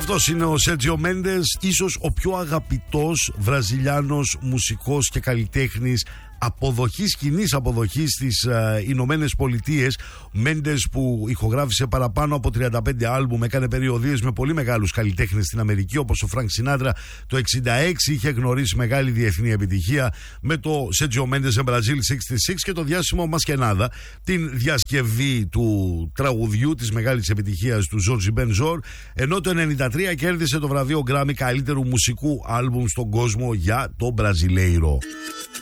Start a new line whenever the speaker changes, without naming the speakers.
Αυτός είναι ο Σέρτζιο Μέντες, ίσως ο πιο αγαπητός Βραζιλιάνος μουσικός και καλλιτέχνης κοινής αποδοχής στις Ηνωμένες Πολιτείες. Μέντες που ηχογράφησε παραπάνω από 35 άλμπουμ, έκανε περιοδίες με πολύ μεγάλους καλλιτέχνες στην Αμερική, όπως ο Φρανκ Σινάτρα. Το 1966 είχε γνωρίσει μεγάλη διεθνή επιτυχία με το Σέρτζιο Μέντες in Brazil 66 και το διάσημο Μασκενάδα, την διασκευή του τραγουδιού της μεγάλης επιτυχίας του Ζόρζι Μπενζόρ, ενώ το 1993 κέρδισε το βραβείο Γκράμι καλύτερου μουσικού άλμπουμ στον κόσμο για το Μπραζιλέιρο.